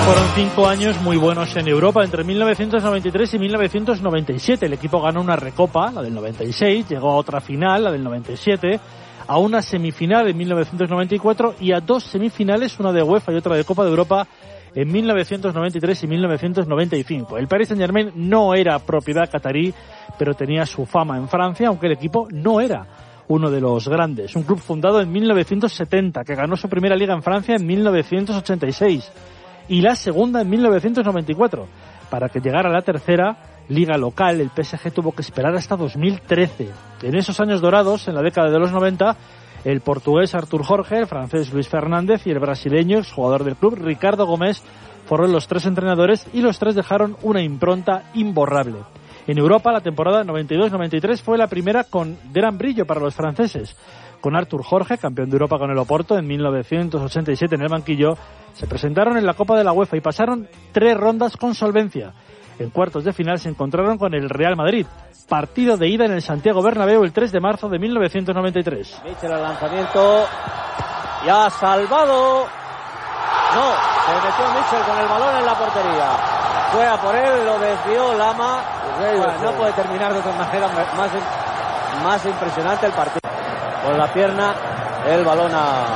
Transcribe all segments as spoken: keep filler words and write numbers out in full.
Fueron cinco años muy buenos en Europa, entre mil novecientos noventa y tres y mil novecientos noventa y siete. El equipo ganó una recopa, la del noventa y seis, llegó a otra final, la del noventa y siete, a una semifinal en mil novecientos noventa y cuatro y a dos semifinales, una de UEFA y otra de Copa de Europa, en mil novecientos noventa y tres y mil novecientos noventa y cinco. El Paris Saint-Germain no era propiedad catarí, pero tenía su fama en Francia, aunque el equipo no era uno de los grandes. Un club fundado en mil novecientos setenta, que ganó su primera liga en Francia en mil novecientos ochenta y seis y la segunda en mil novecientos noventa y cuatro. Para que llegara a la tercera liga local, el P S G tuvo que esperar hasta dos mil trece. En esos años dorados, en la década de los noventa, el portugués Artur Jorge, el francés Luis Fernández y el brasileño, exjugador del club, Ricardo Gómez, fueron los tres entrenadores y los tres dejaron una impronta imborrable. En Europa, la temporada noventa y dos noventa y tres fue la primera con gran brillo para los franceses. Con Artur Jorge, campeón de Europa con el Oporto en mil novecientos ochenta y siete en el banquillo, se presentaron en la Copa de la UEFA y pasaron tres rondas con solvencia. En cuartos de final se encontraron con el Real Madrid. Partido de ida en el Santiago Bernabéu el tres de marzo de mil novecientos noventa y tres. Michel al lanzamiento. Y ha salvado. No, se metió Michel con el balón en la portería. Fue a por él, lo desvió Lama. Bueno, no puede terminar de otra manera más, más impresionante el partido. Con la pierna, el balón a...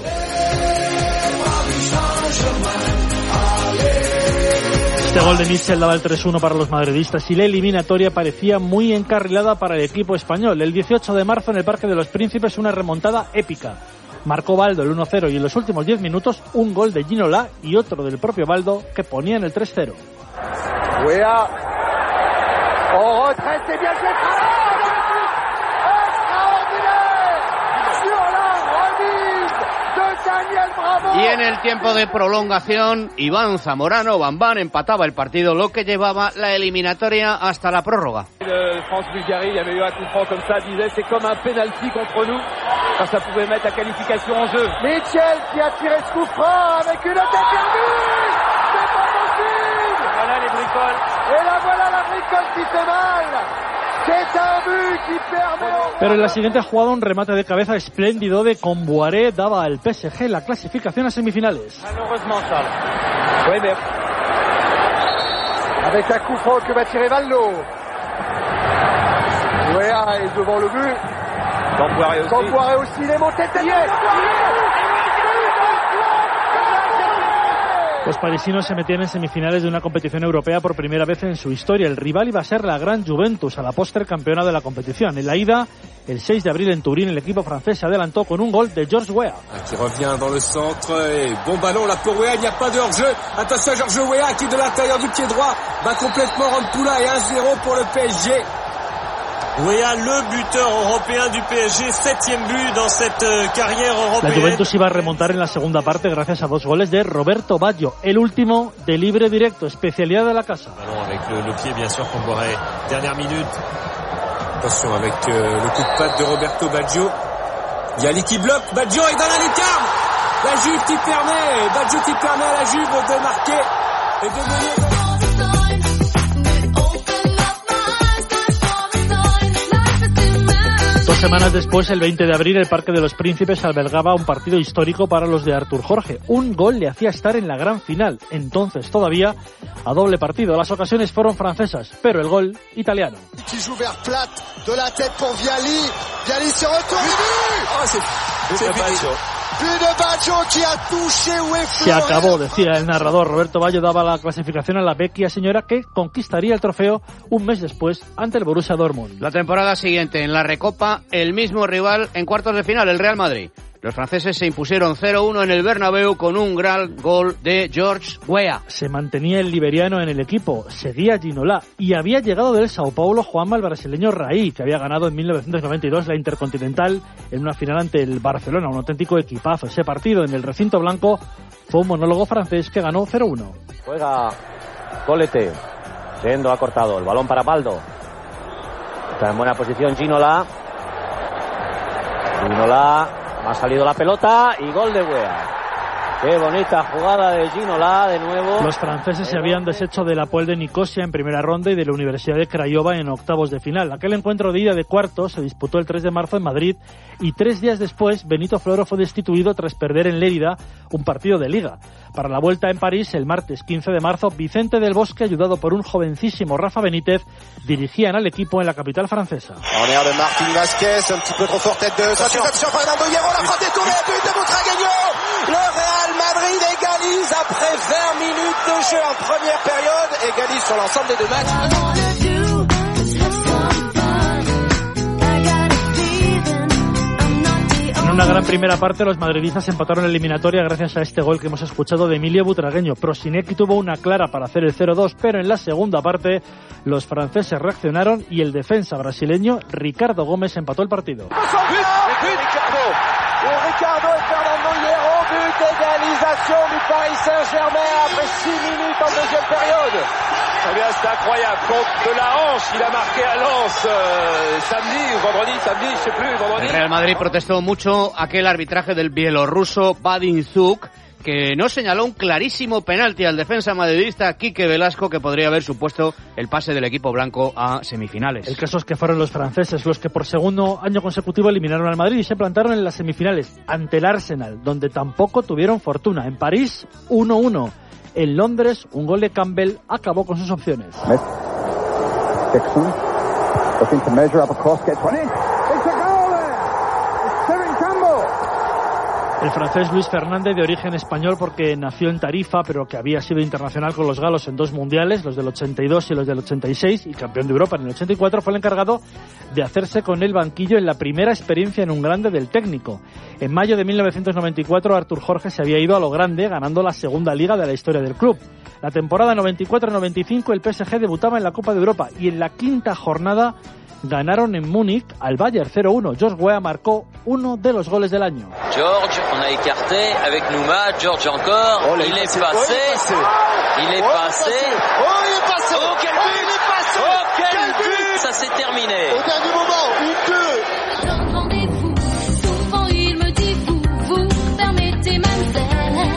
Este gol de Michel daba el tres uno para los madridistas y la eliminatoria parecía muy encarrilada para el equipo español. El dieciocho de marzo en el Parque de los Príncipes, una remontada épica. Marcó Baldo el uno cero y en los últimos diez minutos un gol de Ginola y otro del propio Baldo que ponían el tres cero. Weah. Oh, retraite, c'est bien fait. Y en el tiempo de prolongación, Iván Zamorano, Bambán, empataba el partido, lo que llevaba la eliminatoria hasta la prórroga. France-Bulgarie, il y avait eu un coup franc comme ça, disait c'est comme un penalty contre nous, car ça pouvait mettre la qualification en jeu. Michel qui a tiré ce coup franc avec une tête perdue. C'est pas possible. Voilà les bricoles. Et là voilà la bricole qui fait mal. Pero en la siguiente jugada un remate de cabeza espléndido de Comboiré daba al P S G la clasificación a semifinales. Avec un coup franc que va tirer Vallo. Weah est devant le but. Comboiré aussi. Comboiré aussi, il est monté de tête. Los parisinos se metían en semifinales de una competición europea por primera vez en su historia. El rival iba a ser la gran Juventus, a la postre campeona de la competición. En la ida, el seis de abril en Turín, el equipo francés se adelantó con un gol de Georges Weah. Qui revient dans le centre et bon ballon là pour Weah, il n'y a pas de hors-jeu. Attention à Georges Weah qui de l'intérieur du pied droit va complètement rendre Poula et un zéro pour le P S G. Weah, le buteur européen du P S G, septième but dans cette carrière européenne. La Juventus iba a remontar en la segunda parte gracias a dos goles de Roberto Baggio, el último de libre directo, especialidad de la casa. Ballon avec le, le pied bien sûr Comboiré, dernière minute. Attention avec euh, le coup de patte de Roberto Baggio. Il y a Ali qui bloque, Baggio est dans la lucarne. La Juve qui permet, Baggio qui permet à la Juve de marquer et de mener. Dos semanas después, el veinte de abril, el Parque de los Príncipes albergaba un partido histórico para los de Artur Jorge. Un gol le hacía estar en la gran final, entonces todavía a doble partido. Las ocasiones fueron francesas, pero el gol italiano. Se acabó, decía el narrador. Roberto Baggio daba la clasificación a la vecchia señora que conquistaría el trofeo un mes después ante el Borussia Dortmund. La temporada siguiente en la Recopa, el mismo rival en cuartos de final, el Real Madrid. Los franceses se impusieron cero uno en el Bernabéu con un gran gol de Georges Weah. Se mantenía el liberiano en el equipo, seguía Ginola y había llegado del Sao Paulo Juanma, el brasileño Raí, que había ganado en mil novecientos noventa y dos la Intercontinental en una final ante el Barcelona, un auténtico equipazo. Ese partido en el recinto blanco fue un monólogo francés que ganó cero uno. Juega Colete, Sendo ha cortado el balón para Baldo. Está en buena posición Ginola. Ginola. Ha salido la pelota y gol de Weah. Qué bonita jugada de Ginola, de nuevo. Los franceses se habían deshecho del Apoel de Nicosia en primera ronda y de la Universidad de Craiova en octavos de final. Aquel encuentro de ida de cuartos se disputó el tres de marzo en Madrid y tres días después Benito Floro fue destituido tras perder en Lérida un partido de liga. Para la vuelta en París, el martes quince de marzo, Vicente del Bosque, ayudado por un jovencísimo Rafa Benítez, dirigían al equipo en la capital francesa. En de Martín Vázquez, un petit peu trop fort tête de Sanchez, Fernando Hierro, la frappe détournée, but de Butragueño. Le Real Madrid égalise après vingt minutes de jeu en première période, égalise sur l'ensemble des deux matchs. En una gran primera parte, los madridistas empataron la eliminatoria gracias a este gol que hemos escuchado de Emilio Butragueño. Prosinecki tuvo una clara para hacer el cero dos, pero en la segunda parte los franceses reaccionaron y el defensa brasileño Ricardo Gómez empató el partido. Ricardo y Fernando Hierro, but d'égalisation du Paris Saint-Germain après six minutes en deuxième période. Eh bien, c'est incroyable. Contre de la hanche, il a marqué à Lens euh, samedi ou vendredi, samedi, je sais plus, vendredi. El Real Madrid protestó mucho aquel arbitraje del bielorruso Vadim Zuk, que no señaló un clarísimo penalti al defensa madridista Quique Velasco, que podría haber supuesto el pase del equipo blanco a semifinales. El caso es que fueron los franceses los que por segundo año consecutivo eliminaron al Madrid y se plantaron en las semifinales ante el Arsenal, donde tampoco tuvieron fortuna. En París, uno uno. En Londres, un gol de Campbell acabó con sus opciones. Dixon, looking to measure up a cross, gets one in. It's a goal there. It's Kevin Campbell. El francés Luis Fernández, de origen español porque nació en Tarifa, pero que había sido internacional con los galos en dos mundiales, los del ochenta y dos y los del ochenta y seis, y campeón de Europa en el ochenta y cuatro, fue el encargado de hacerse con el banquillo en la primera experiencia en un grande del técnico. En mayo de mil novecientos noventa y cuatro, Artur Jorge se había ido a lo grande, ganando la segunda liga de la historia del club. La temporada noventa y cuatro noventa y cinco, el P S G debutaba en la Copa de Europa y en la quinta jornada ganaron en Múnich al Bayern cero uno. George Weah marcó uno de los goles del año. George, on a écarté avec Nouma, George encore, oh, il est passé, il est passé, oh, il est passé, oh, quel but, oh, quel but, ça s'est terminé. Au dernier moment, une, deux. Rendez-vous, souvent il me dit vous, vous permettez ma.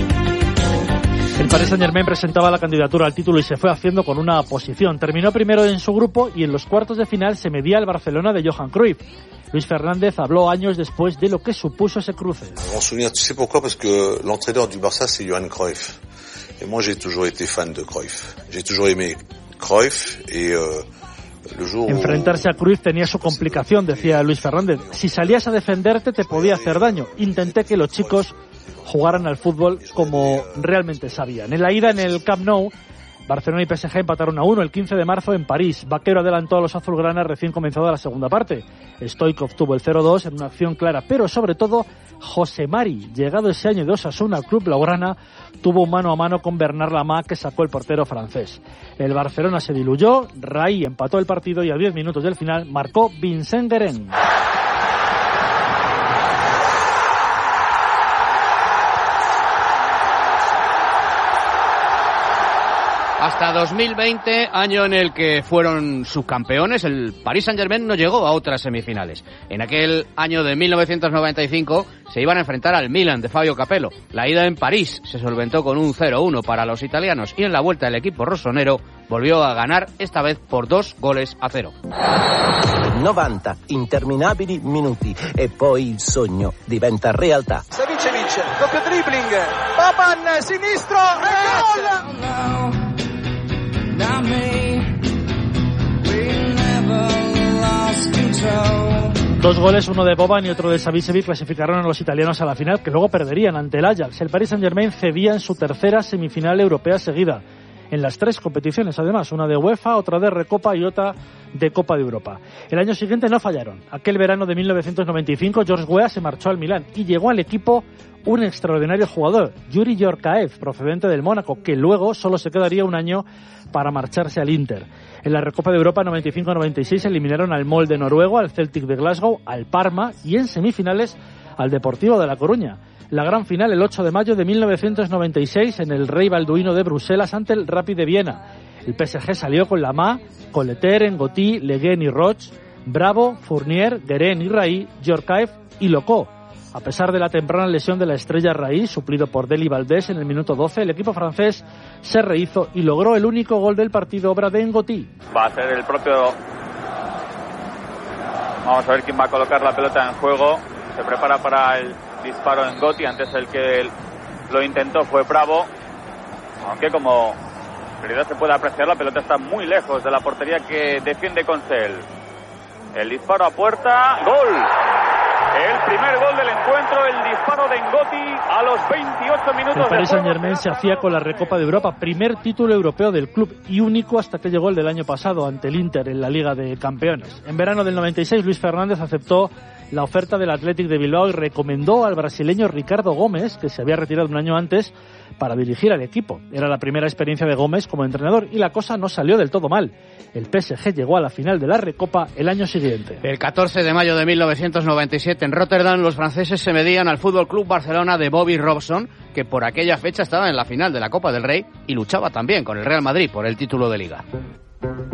El Paris Saint-Germain presentaba la candidatura al título y se fue haciendo con una posición. Terminó primero en su grupo y en los cuartos de final se medía el Barcelona de Johan Cruyff. Luis Fernández habló años después de lo que supuso ese cruce. Bon souvenir, tu sais pourquoi? Parce que l'entraîneur du Barça c'est Johan Cruyff. Et moi j'ai toujours été fan de Cruyff. J'ai toujours aimé Cruyff et euh, le jour Enfrentarse a Cruyff tenía su complicación, decía Luis Fernández. Si salías a defenderte te podía hacer daño. Intenté que los chicos jugaran al fútbol como realmente sabían. En la ida en el Camp Nou, Barcelona y P S G empataron a uno el quince de marzo en París. Vaquero adelantó a los azulgranas recién comenzada la segunda parte. Stoichkov tuvo el cero dos en una acción clara, pero sobre todo José Mari, llegado ese año de Osasuna al club blaugrana, tuvo mano a mano con Bernard Lama, que sacó el portero francés. El Barcelona se diluyó, Rai empató el partido y a diez minutos del final marcó Vincent Guérin. Hasta dos mil veinte, año en el que fueron subcampeones, el Paris Saint-Germain no llegó a otras semifinales. En aquel año de mil novecientos noventa y cinco se iban a enfrentar al Milan de Fabio Capello. La ida en París se solventó con un cero uno para los italianos y en la vuelta el equipo rossonero volvió a ganar, esta vez por dos goles a cero. novanta interminabili minuti e poi il sogno diventa realtà. Savicevic, doppio dribbling, Baban, sinistro, e gol! Dos goles, uno de Boban y otro de Savicevic, clasificaron a los italianos a la final, que luego perderían ante el Ajax. El Paris Saint-Germain cedía en su tercera semifinal europea seguida, en las tres competiciones además, una de UEFA, otra de Recopa y otra de Copa de Europa. El año siguiente no fallaron. Aquel verano de mil novecientos noventa y cinco, George Weah se marchó al Milán y llegó al equipo un extraordinario jugador, Yuri Yorkaev, procedente del Mónaco, que luego solo se quedaría un año para marcharse al Inter. En la Recopa de Europa noventa y cinco noventa y seis eliminaron al Molde noruego, al Celtic de Glasgow, al Parma y en semifinales al Deportivo de La Coruña. La gran final el ocho de mayo de mil novecientos noventa y seis en el Rey Balduino de Bruselas ante el Rapid de Viena. El P S G salió con Lama, con Leteren, Gauthier, Le Guen y Roch, Bravo, Fournier, Guérin y Rai, Yorkaev y Locó. A pesar de la temprana lesión de la estrella raíz, suplido por Deli Valdés en el minuto doce, el equipo francés se rehizo y logró el único gol del partido, obra de Ngoti. Va a ser el propio... Vamos a ver quién va a colocar la pelota en juego. Se prepara para el disparo en Ngoti. Antes el que lo intentó fue Bravo. Aunque como en realidad se puede apreciar, la pelota está muy lejos de la portería que defiende Consell. El disparo a puerta. ¡Gol! El primer gol del encuentro, el disparo de Ngoti a los veintiocho minutos. El Paris Saint-Germain se hacía con la Recopa de Europa, primer título europeo del club y único hasta que llegó el del año pasado ante el Inter en la Liga de Campeones. En verano del noventa y seis, Luis Fernández aceptó la oferta del Athletic de Bilbao y recomendó al brasileño Ricardo Gómez, que se había retirado un año antes, para dirigir al equipo. Era la primera experiencia de Gómez como entrenador y la cosa no salió del todo mal. El P S G llegó a la final de la Recopa el año siguiente. El catorce de mayo de mil novecientos noventa y siete en Rotterdam, los franceses se medían al Fútbol Club Barcelona de Bobby Robson, que por aquella fecha estaba en la final de la Copa del Rey y luchaba también con el Real Madrid por el título de Liga.